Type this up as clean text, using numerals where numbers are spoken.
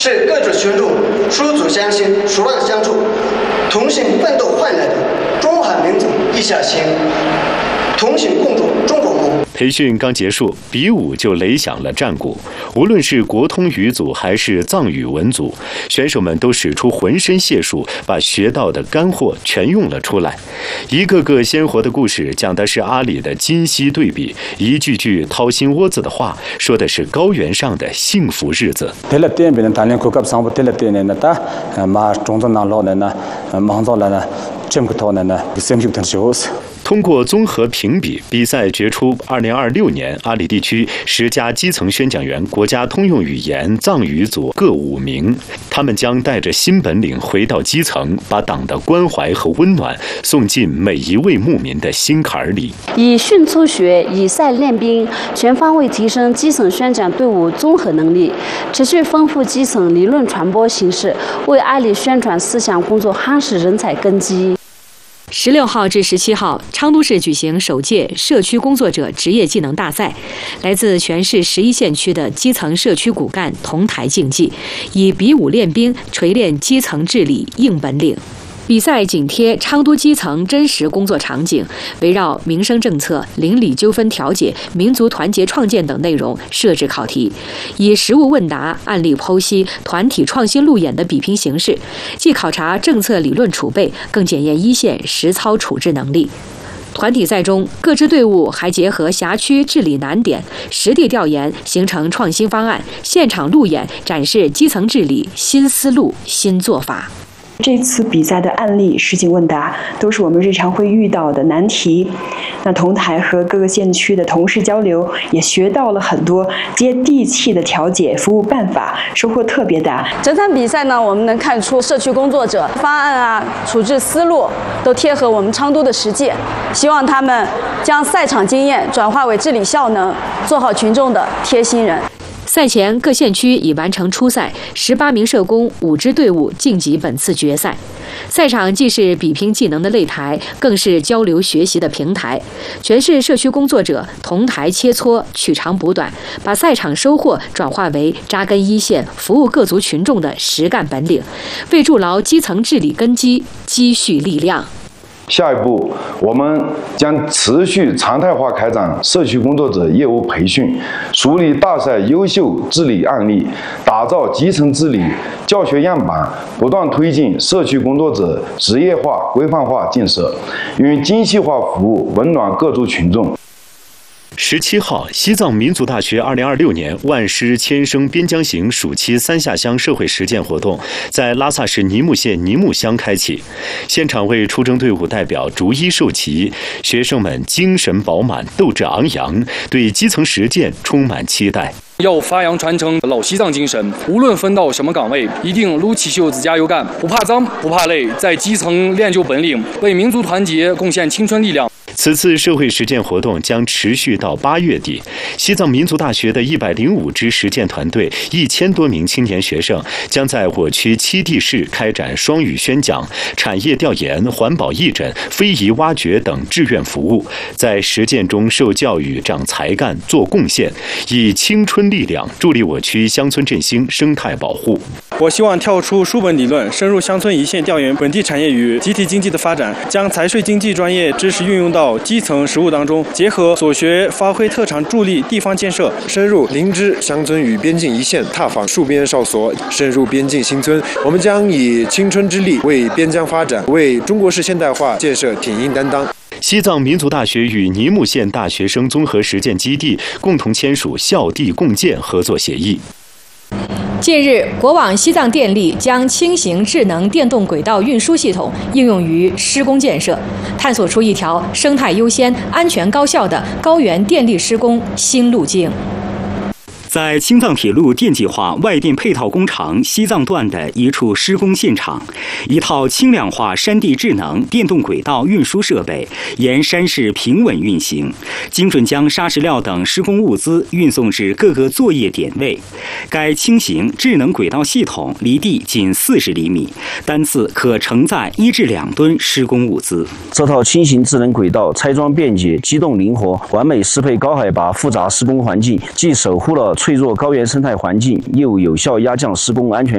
是各族群众书祖相亲、守望相助、同心奋斗换来的中华民族一小心，同心共筑中国梦。 培训刚结束，比武就擂响了战鼓。无论是国通语组还是藏语文组，选手们都使出浑身解数，把学到的干货全用了出来。一个个鲜活的故事，讲的是阿里的今昔对比；一句句掏心窝子的话，说的是高原上的幸福日子。通过综合评比，比赛决出2026年阿里地区10家基层宣讲员国家通用语言藏语组各5名，他们将带着新本领回到基层，把党的关怀和温暖送进每一位牧民的心坎里。 以训促学，以赛练兵，全方位提升基层宣讲队伍综合能力，持续丰富基层理论传播形式，为阿里宣传思想工作夯实人才根基。 16号至17号，昌都市举行首届社区工作者职业技能大赛，来自全市11县区的基层社区骨干同台竞技，以比武练兵，锤炼基层治理硬本领。比赛紧贴昌都基层真实工作场景，围绕民生政策、邻里纠纷调解、民族团结创建等内容设置考题，以实务问答、案例剖析、团体创新路演的比拼形式，既考察政策理论储备，更检验一线实操处置能力。团体赛中，各支队伍还结合辖区治理难点、实地调研，形成创新方案，现场路演展示基层治理新思路、新做法。 这次比赛的案例实景问答都是我们日常会遇到的难题，那同台和各个县区的同事交流，也学到了很多接地气的调解服务办法，收获特别大。 整场比赛呢，我们能看出社区工作者方案啊、处置思路都贴合我们昌都的实践，希望他们将赛场经验转化为治理效能，做好群众的贴心人。 赛前，各县区已完成初赛，18名社工5支队伍晋级本次决赛。赛场既是比拼技能的擂台，更是交流学习的平台。全市社区工作者同台切磋，取长补短，把赛场收获转化为扎根一线、服务各族群众的实干本领，为筑牢基层治理根基积蓄力量。 下一步，我们将持续常态化开展社区工作者业务培训，梳理大赛优秀治理案例，打造基层治理教学样板，不断推进社区工作者职业化、规范化建设，用精细化服务温暖各族群众。 17号，西藏民族大学2026年万师千声边疆行暑期3下乡社会实践活动在拉萨市尼木县尼木乡开启，现场为出征队伍代表逐一授旗，学生们精神饱满，斗志昂扬，对基层实践充满期待。 要发扬传承老西藏精神，无论分到什么岗位，一定撸起袖子加油干，不怕脏，不怕累，在基层练就本领，为民族团结贡献青春力量。 此次社会实践活动将持续到8月底。西藏民族大学的105支实践团队，1000多名青年学生将在我区7地市开展双语宣讲、产业调研、环保义诊、非遗挖掘等志愿服务，在实践中受教育、长才干、做贡献，以青春力量助力我区乡村振兴、生态保护。 我希望跳出书本理论，深入乡村一线调研本地产业与集体经济的发展，将财税经济专业知识运用到基层实务当中，结合所学发挥特长，助力地方建设。 深入林芝乡村与边境一线，踏访戍边哨所，深入边境新村。我们将以青春之力为边疆发展、为中国式现代化建设挺硬担当。 西藏民族大学与尼木县大学生综合实践基地共同签署校地共建合作协议。 近日，国网西藏电力将轻型智能电动轨道运输系统应用于施工建设，探索出一条生态优先、安全高效的高原电力施工新路径。 在青藏铁路电气化外电配套工程西藏段的一处施工现场，一套轻量化山地智能电动轨道运输设备沿山势平稳运行，精准将砂石料等施工物资运送至各个作业点位。该轻型智能轨道系统离地仅40厘米，单次可承载1至2吨施工物资。 这套轻型智能轨道拆装便捷、机动灵活，完美适配高海拔复杂施工环境，既守护了脆弱高原生态环境，又有效压降施工安全